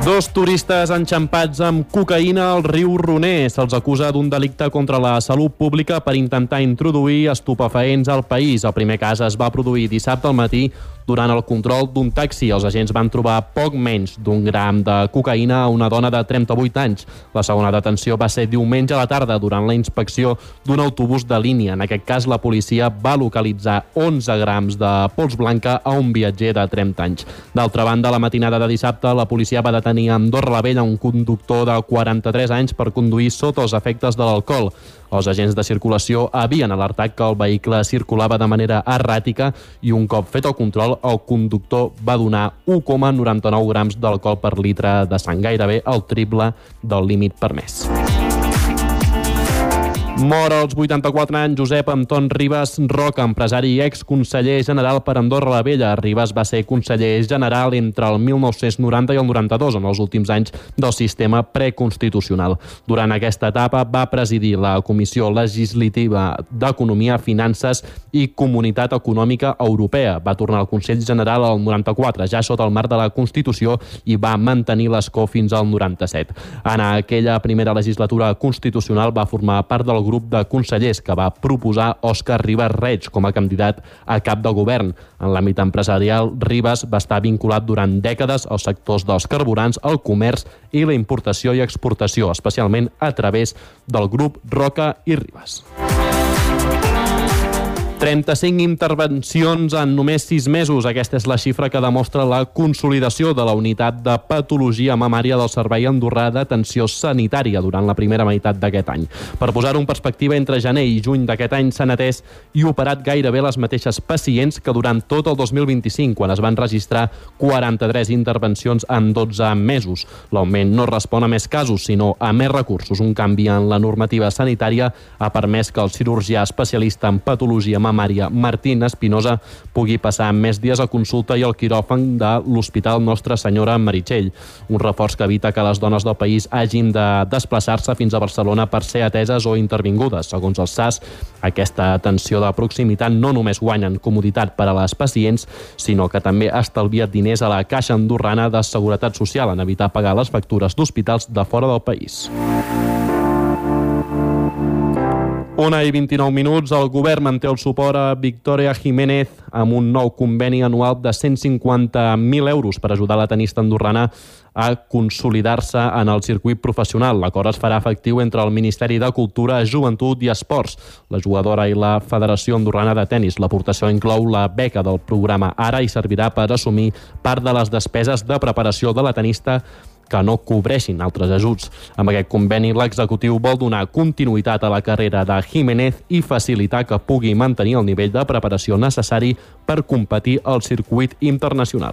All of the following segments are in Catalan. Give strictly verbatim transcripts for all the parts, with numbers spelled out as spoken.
Dos turistes enxampats amb cocaïna al riu Roner. Se'ls acusa d'un delicte contra la salut pública per intentar introduir estupefaents al país. El primer cas es va produir dissabte al matí durant el control d'un taxi. Els agents van trobar poc menys d'un gram de cocaïna a una dona de trenta-vuit anys. La segona detenció va ser diumenge a la tarda durant la inspecció d'un autobús de línia. En aquest cas, la policia va localitzar onze grams de pols blanca a un viatger de trenta anys. D'altra banda, la matinada de dissabte, la policia va detenir a Andorra la Vella un conductor de quaranta-tres anys per conduir sota els efectes de l'alcohol. Els agents de circulació havien alertat que el vehicle circulava de manera erràtica i un cop fet el control, el conductor va donar u coma noranta-nou grams d'alcohol per litre de sang, gairebé el triple del límit permès. Mor als vuitanta-quatre anys Josep Anton Ribas Roca, empresari i exconseller general per Andorra la Vella. Ribas va ser conseller general entre el mil nou-cents noranta i el noranta-dos, en els últims anys del sistema preconstitucional. Durant aquesta etapa va presidir la Comissió Legislativa d'Economia, Finances i Comunitat Econòmica Europea. Va tornar al Consell General al noranta-quatre, ja sota el marc de la Constitució, i va mantenir l'escó fins al noranta-set. En aquella primera legislatura constitucional va formar part del grup de consellers que va proposar Òscar Ribas Reig com a candidat a cap de govern. En l'àmbit empresarial, Ribas va estar vinculat durant dècades als sectors dels carburants, el comerç i la importació i exportació, especialment a través del grup Roca i Ribas. trenta-cinc intervencions en només sis mesos. Aquesta és la xifra que demostra la consolidació de la unitat de patologia mamària del Servei Andorrà d'Atenció Sanitària durant la primera meitat d'aquest any. Per posar-ho en perspectiva, entre gener i juny d'aquest any s'han atès i operat gairebé les mateixes pacients que durant tot el dos mil vint-i-cinc, quan es van registrar quaranta-tres intervencions en dotze mesos. L'augment no respon a més casos, sinó a més recursos. Un canvi en la normativa sanitària ha permès que el cirurgià especialista en patologia mamària Maria Martín Espinosa pugui passar més dies a consulta i al quiròfan de l'Hospital Nostra Senyora Meritxell. Un reforç que evita que les dones del país hagin de desplaçar-se fins a Barcelona per ser ateses o intervingudes. Segons el S A S, aquesta atenció de proximitat no només guanya en comoditat per a les pacients, sinó que també estalvia diners a la Caixa Andorrana de Seguretat Social en evitar pagar les factures d'hospitals de fora del país. Una i vint-i-nou minuts, el govern manté el suport a Victoria Jiménez amb un nou conveni anual de cent cinquanta mil euros per ajudar la tenista andorrana a consolidar-se en el circuit professional. L'acord es farà efectiu entre el Ministeri de Cultura, Joventut i Esports, la jugadora i la Federació Andorrana de Tenis. L'aportació inclou la beca del programa Ara i servirà per assumir part de les despeses de preparació de la tenista que no cobreixin altres ajuts. Amb aquest conveni, l'executiu vol donar continuïtat a la carrera de Jiménez i facilitar que pugui mantenir el nivell de preparació necessari per competir al circuit internacional.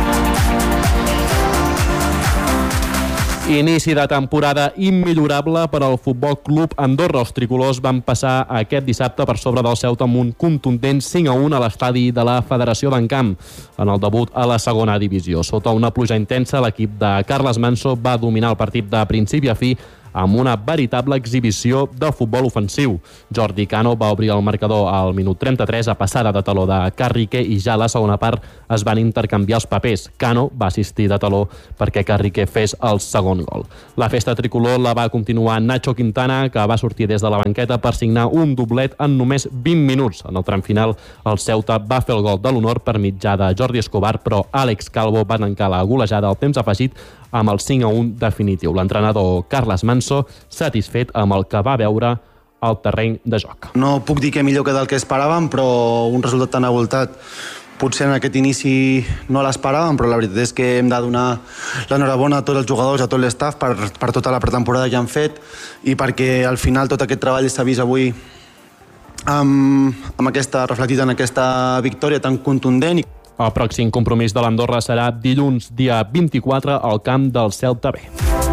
Inici de temporada immillorable per al Futbol Club Andorra. Els tricolors van passar aquest dissabte per sobre del Ceuta amb un contundent cinc a un a l'estadi de la Federació d'Encamp en el debut a la segona divisió. Sota una pluja intensa, l'equip de Carles Manso va dominar el partit de principi a fi amb una veritable exhibició de futbol ofensiu. Jordi Cano va obrir el marcador al minut trenta-tres a passada de taló de Carrique i ja a la segona part es van intercanviar els papers. Cano va assistir de taló perquè Carrique fes el segon gol. La festa tricolor la va continuar Nacho Quintana, que va sortir des de la banqueta per signar un doblet en només vint minuts. En el tram final, el Ceuta va fer el gol de l'honor per mitjà de Jordi Escobar, però Àlex Calvo va tancar la golejada al temps afegit amb el cinc a un definitiu. L'entrenador Carles Manso, satisfet amb el que va veure al terreny de joc. No puc dir que millor que del que esperàvem, però un resultat tan avoltat potser en aquest inici no l'esperàvem, però la veritat és que hem de donar l'enhorabona a tots els jugadors, a tot l'estaf per, per tota la pretemporada que han fet i perquè al final tot aquest treball s'ha vist avui amb, amb aquesta, reflectit en aquesta victòria tan contundent. El pròxim compromís de l'Andorra serà dilluns, dia vint-i-quatre, al camp del Celta B.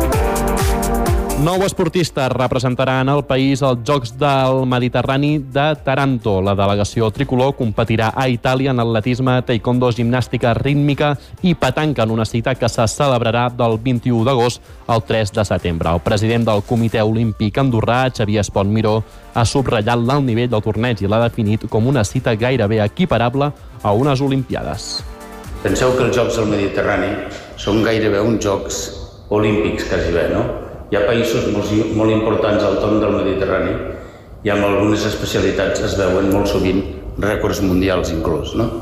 Nou esportistes representaran el país als Jocs del Mediterrani de Taranto. La delegació tricolor competirà a Itàlia en atletisme, taekwondo, gimnàstica rítmica i petanca en una cita que se celebrarà del vint-i-u d'agost al tres de setembre. El president del Comitè Olímpic andorrà, Xavier Espont Miró, ha subratllat l'alt nivell del torneig i l'ha definit com una cita gairebé equiparable a unes Olimpiades. Penseu que els Jocs del Mediterrani són gairebé uns Jocs olímpics quasi bé, no? Hi ha països molt, molt importants al torn del Mediterrani i amb algunes especialitats es veuen molt sovint rècords mundials inclús, no?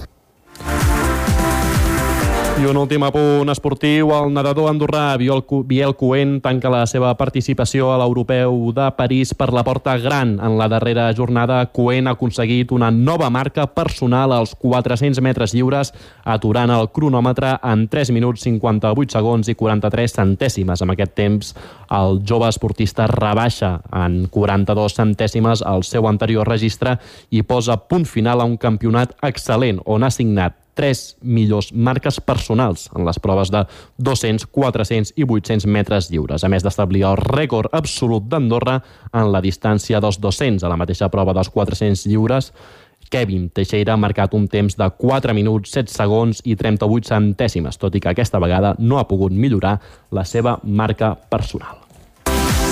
I un últim apunt esportiu, el nedador andorrà Biel Coent tanca la seva participació a l'Europeu de París per la porta gran. En la darrera jornada, Coent ha aconseguit una nova marca personal als quatre-cents metres lliures, aturant el cronòmetre en tres minuts cinquanta-vuit segons i quaranta-tres centèsimes. Amb aquest temps, el jove esportista rebaixa en quaranta-dos centèsimes el seu anterior registre i posa punt final a un campionat excel·lent, on ha signat tres millors marques personals en les proves de dos-cents, quatre-cents i vuit-cents metres lliures, a més d'establir el rècord absolut d'Andorra en la distància dels dos-cents. A la mateixa prova dels quatre-cents lliures, Kevin Teixeira ha marcat un temps de quatre minuts, set segons i trenta-vuit centèsimes, tot i que aquesta vegada no ha pogut millorar la seva marca personal.